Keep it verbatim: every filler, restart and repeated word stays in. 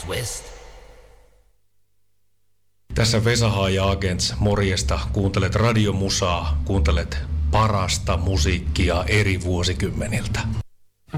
Twist. Tässä Vesa ja Agents, morjesta. Kuuntelet radiomusaa, kuuntelet parasta musiikkia eri vuosikymmeniltä.